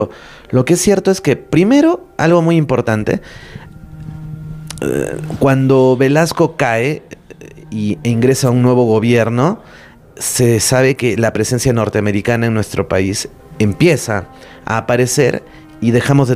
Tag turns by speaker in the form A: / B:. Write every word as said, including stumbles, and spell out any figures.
A: Lo que es cierto es que, primero, algo muy importante, eh, cuando Velasco cae y e ingresa un nuevo gobierno, se sabe que la presencia norteamericana en nuestro país empieza a aparecer y dejamos de